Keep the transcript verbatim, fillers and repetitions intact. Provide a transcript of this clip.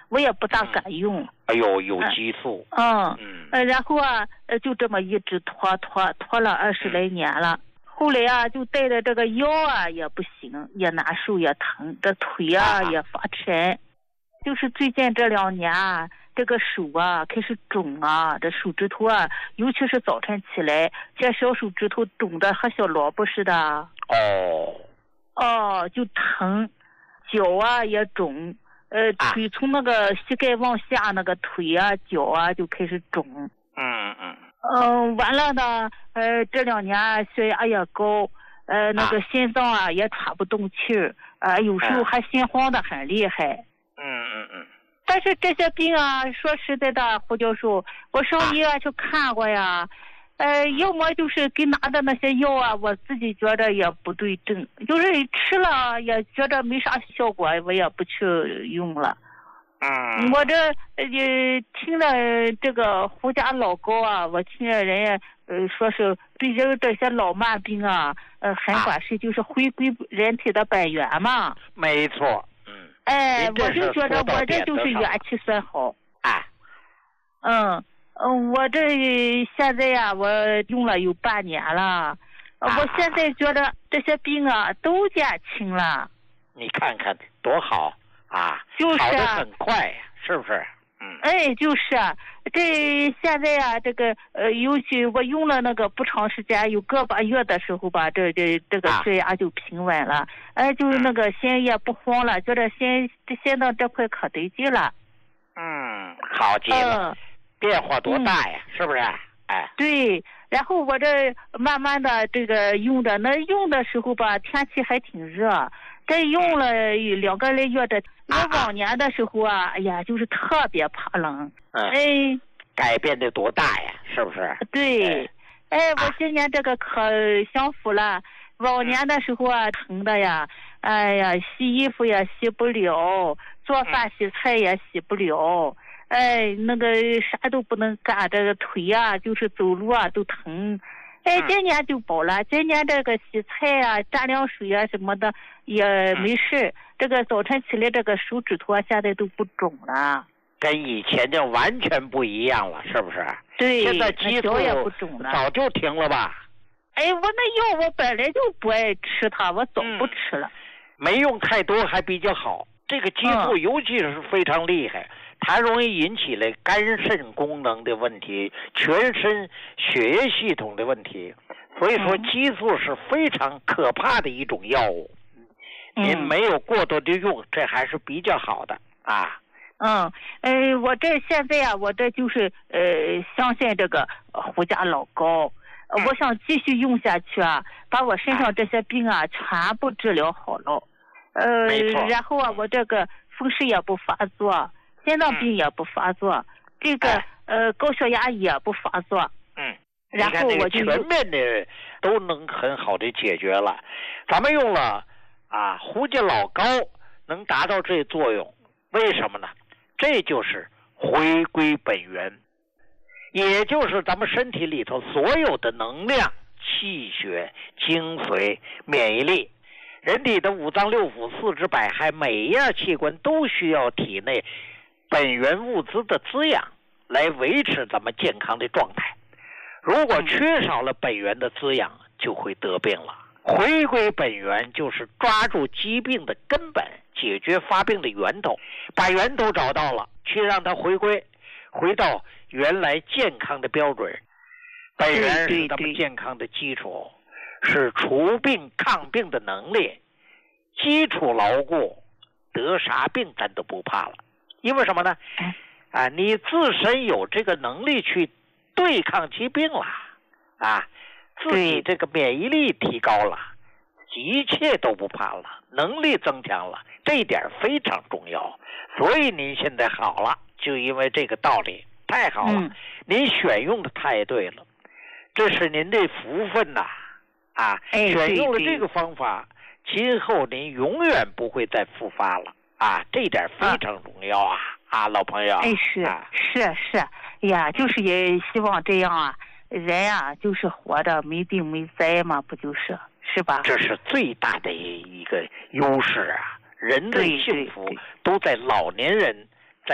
我也不大敢用。 嗯、哎呦，有激素。 嗯嗯、呃，然后啊，呃，就这么一直拖拖拖了二十来年了。嗯、后来啊，就带着这个腰啊也不行，也难受也疼，这腿啊也发沉。啊、就是最近这两年啊，这个手啊开始肿啊，这手指头啊，尤其是早晨起来，这小手指头肿的和小萝卜似的。 哦。 哦，就疼，脚啊也肿。呃，腿从那个膝盖往下，那个腿啊、脚啊就开始肿。 嗯嗯。 嗯、呃，完了呢，呃，这两年血压也高，呃，那个心脏啊也喘不动气儿，呃，有时候还心慌的很厉害。 嗯嗯嗯。 但是这些病啊，说实在的，胡教授，我上医院去看过呀。呃，要么就是给拿的那些药啊，我自己觉得也不对症，就是吃了也觉得没啥效果，我也不去用了。 嗯， 我这呃听了这个胡家老高啊，我听了人家呃说是对这个这些老慢病啊，呃很管事，就是回归人体的本源嘛。 没错，嗯。 哎，我就觉得我这就是元气算好。 哎。 嗯。嗯，我这现在呀、啊，我用了有半年了，啊、我现在觉得这些病啊都减轻了。 你看看多好啊！ 就是好得很快呀，是不是？嗯。 哎，就是啊，这现在啊，这个呃，尤其我用了那个不长时间，有个把月的时候吧，这这这个血压就平稳了，哎、啊，就是那个心也不慌了，觉得心心脏这块可得劲了。 嗯，好极了。嗯，变化多大呀，嗯、是不是？哎， 对，然后我这慢慢的这个用的，那用的时候吧，天气还挺热，这用了两个来月的，我往年的时候啊，哎呀，就是特别怕冷。 嗯， 哎， 改变的多大呀，是不是？ 对，哎，哎我今年这个可享福了，往年的时候啊，疼的呀，哎呀，洗衣服也洗不了，做饭洗菜也洗不了。哎，那个啥都不能干，这个腿啊，就是走路啊都疼。哎，今年就饱了，今年这个洗菜啊、蘸凉水啊什么的也没事。这个早晨起来，这个手指头啊，现在都不肿了， 跟以前就完全不一样了，是不是？ 对， 现在激素也不肿了， 早就停了吧？ 哎，我那药我本来就不爱吃它，我早不吃了。 嗯、没用太多还比较好，这个激素尤其是非常厉害。嗯，它容易引起了肝肾功能的问题，全身血液系统的问题，所以说激素是非常可怕的一种药物。嗯、您没有过多的用，这还是比较好的啊。 嗯，呃，我这现在啊，我这就是呃，相信这个胡家老高，呃嗯、我想继续用下去啊，把我身上这些病啊全部治疗好了。呃，然后啊，我这个风湿也不发作。心脏病也不发作，嗯、这个、哎、呃高血压也不发作， 嗯， 然后我就全面的都能很好的解决了。咱们用了啊胡家老高能达到这作用，为什么呢？这就是回归本源，也就是咱们身体里头所有的能量、气血、精髓、免疫力。人体的五脏六腑、四肢百骸，每一样器官都需要体内本源物资的滋养来维持咱们健康的状态。如果缺少了本源的滋养，就会得病了。回归本源就是抓住疾病的根本，解决发病的源头，把源头找到了，去让它回归，回到原来健康的标准。本源是咱们健康的基础，是除病抗病的能力。基础牢固，得啥病咱都不怕了。因为什么呢？啊，你自身有这个能力去对抗疾病了，啊，自己这个免疫力提高了，一切都不怕了，能力增强了，这一点非常重要。所以您现在好了，就因为这个道理，太好了，嗯、您选用的太对了，这是您的福分呐、啊，啊， 哎、 选用了这个方法，今后您永远不会再复发了。啊，这一点非常重要啊！啊, 啊，老朋友， 哎，是、 啊、 是是呀，就是也希望这样啊，人啊，就是活着没病没灾嘛，不就是是吧？ 这是最大的一个优势啊！人的幸福都在老年人